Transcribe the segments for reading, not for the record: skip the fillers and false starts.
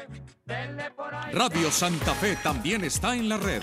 Radio Santa Fe también está en la red.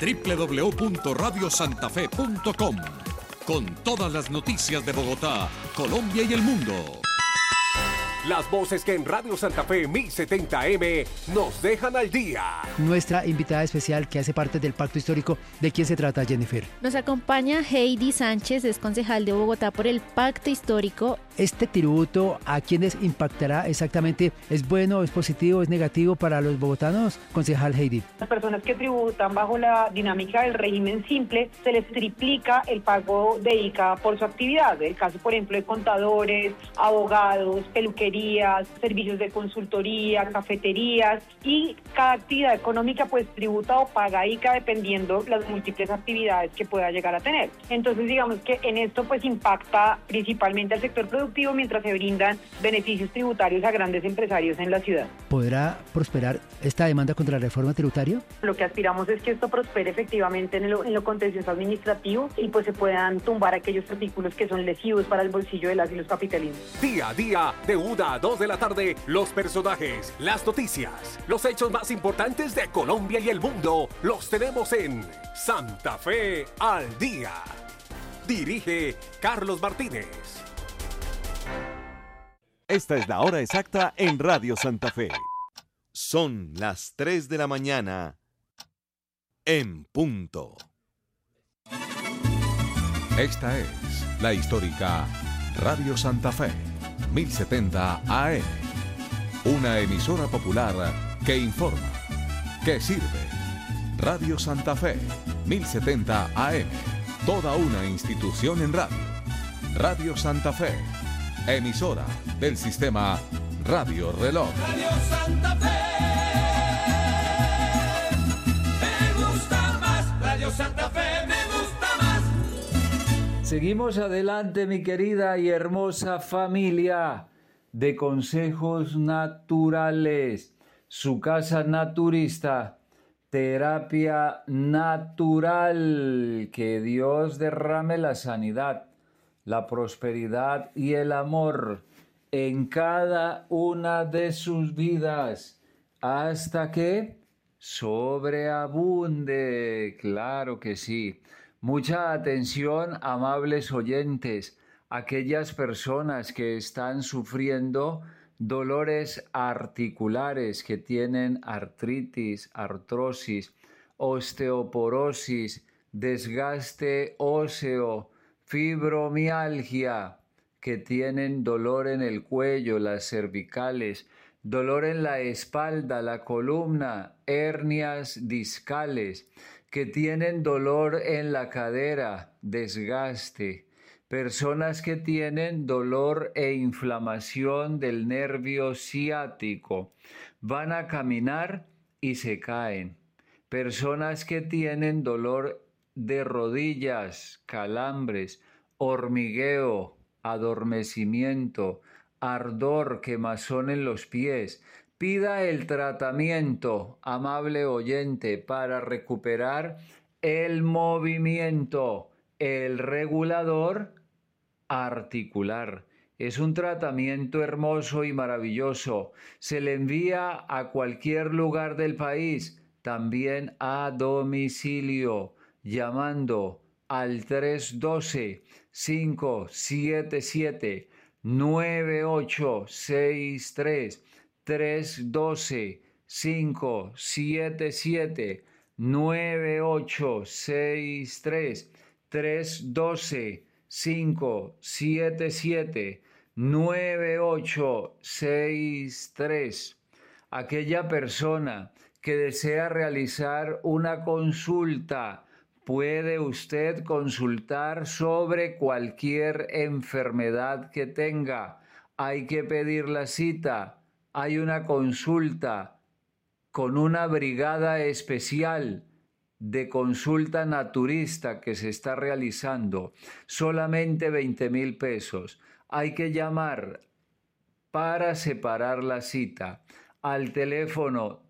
www.radiosantafe.com. Con todas las noticias de Bogotá, Colombia y el mundo. Las voces que en Radio Santa Fe 1070M nos dejan al día. Nuestra invitada especial que hace parte del pacto histórico. ¿De quién se trata, Jennifer? Nos acompaña Heidi Sánchez, es concejal de Bogotá por el pacto histórico. ¿Este tributo a quiénes impactará exactamente? ¿Es bueno, es positivo, es negativo para los bogotanos? Concejal Heidi. Las personas que tributan bajo la dinámica del régimen simple, se les triplica el pago de ICA por su actividad. El caso, por ejemplo, de contadores, abogados, peluquerías, servicios de consultoría, cafeterías, y cada actividad económica pues tributa o paga ICA dependiendo las múltiples actividades que pueda llegar a tener. Entonces digamos que en esto pues impacta principalmente al sector productivo, mientras se brindan beneficios tributarios a grandes empresarios en la ciudad. ¿Podrá prosperar esta demanda contra la reforma tributaria? Lo que aspiramos es que esto prospere efectivamente en lo contencioso administrativo y pues se puedan tumbar aquellos artículos que son lesivos para el bolsillo de las y los capitalinos. Día a día, de 1 a 2 de la tarde, los personajes, las noticias, los hechos más importantes de Colombia y el mundo, los tenemos en Santa Fe al Día. Dirige Carlos Martínez. Esta es la hora exacta en Radio Santa Fe. Son las 3 de la mañana en punto. Esta es la histórica Radio Santa Fe, 1070 AM. Una emisora popular que informa, que sirve. Radio Santa Fe, 1070 AM. Toda una institución en radio. Radio Santa Fe, emisora del sistema Radio Reloj. Radio Santa Fe, me gusta más. Radio Santa Fe, me gusta más. Seguimos adelante, mi querida y hermosa familia de Consejos Naturales, su casa naturista, terapia natural. Que Dios derrame la sanidad, la prosperidad y el amor en cada una de sus vidas, hasta que sobreabunde. Claro que sí. Mucha atención, amables oyentes, aquellas personas que están sufriendo dolores articulares, que tienen artritis, artrosis, osteoporosis, desgaste óseo, fibromialgia, que tienen dolor en el cuello, las cervicales, dolor en la espalda, la columna, hernias discales, que tienen dolor en la cadera, desgaste, personas que tienen dolor e inflamación del nervio ciático, van a caminar y se caen, personas que tienen dolor de rodillas, calambres, hormigueo, adormecimiento, ardor, quemazón en los pies. Pida el tratamiento, amable oyente, para recuperar el movimiento, el regulador articular. Es un tratamiento hermoso y maravilloso. Se le envía a cualquier lugar del país, también a domicilio, llamando al 312-577-9863, 312-577-9863, 312-577-9863. Aquella persona que desea realizar una consulta, puede usted consultar sobre cualquier enfermedad que tenga. Hay que pedir la cita. Hay una consulta con una brigada especial de consulta naturista que se está realizando. Solamente 20,000 pesos. Hay que llamar para separar la cita al teléfono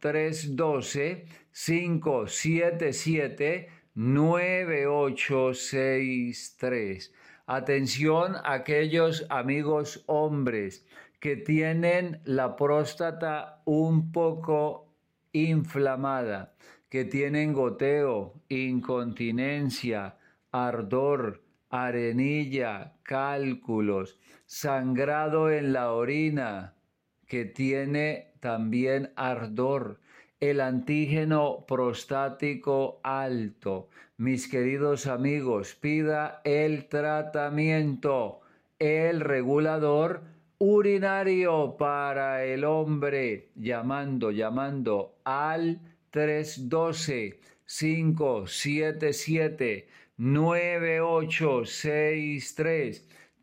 312-577-9863. Atención a aquellos amigos hombres que tienen la próstata un poco inflamada, que tienen goteo, incontinencia, ardor, arenilla, cálculos, sangrado en la orina, que tiene también ardor, el antígeno prostático alto. Mis queridos amigos, pida el tratamiento, el regulador urinario para el hombre, llamando al 312-577-9863,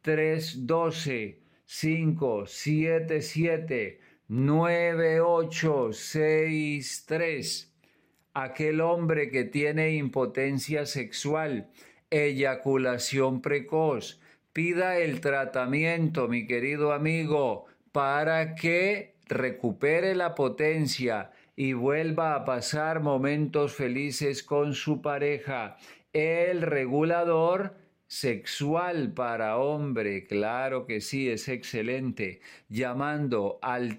312-577-9863. Aquel hombre que tiene impotencia sexual, eyaculación precoz, pida el tratamiento, mi querido amigo, para que recupere la potencia y vuelva a pasar momentos felices con su pareja. El regulador sexual para hombre, claro que sí, es excelente. Llamando al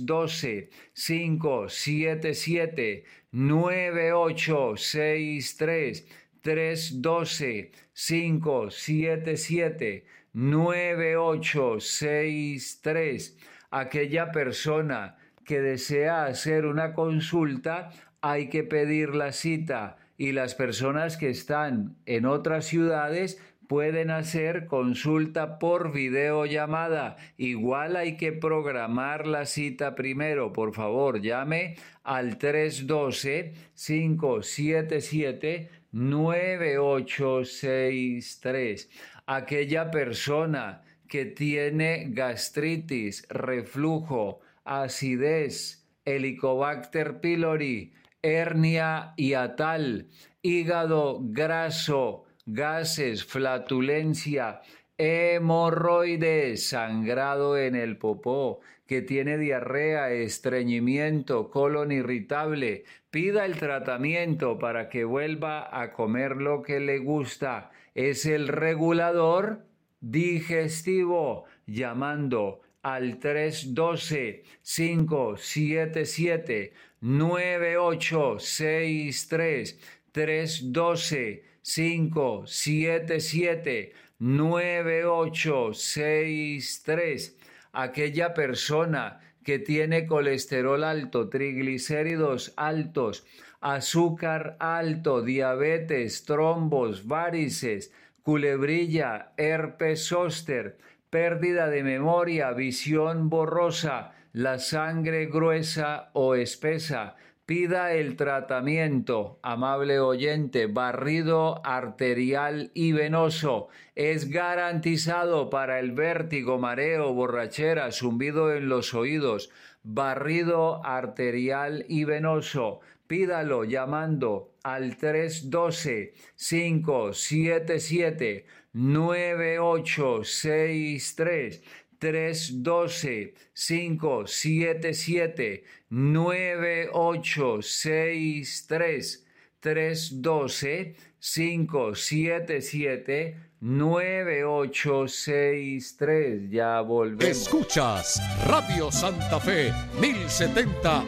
312-577-9863, 312-577-9863. Aquella persona que desea hacer una consulta, hay que pedir la cita, y las personas que están en otras ciudades pueden hacer consulta por videollamada. Igual hay que programar la cita primero. Por favor, llame al 312-577-9863. Aquella persona que tiene gastritis, reflujo, acidez, Helicobacter pylori, hernia hiatal, hígado graso, gases, flatulencia, hemorroides, sangrado en el popó, que tiene diarrea, estreñimiento, colon irritable, pida el tratamiento para que vuelva a comer lo que le gusta. Es el regulador digestivo, llamando al 312-577-9863, 312-577-9863. Aquella persona que tiene colesterol alto, triglicéridos altos, azúcar alto, diabetes, trombos, varices, culebrilla, herpes zóster, pérdida de memoria, visión borrosa, la sangre gruesa o espesa. Pida el tratamiento, amable oyente. Barrido arterial y venoso es garantizado para el vértigo, mareo, borrachera, zumbido en los oídos. Barrido arterial y venoso. Pídalo llamando al 312-577-9863, 312-577-9863, 312-577-9863. Ya volvemos. Escuchas Radio Santa Fe 1070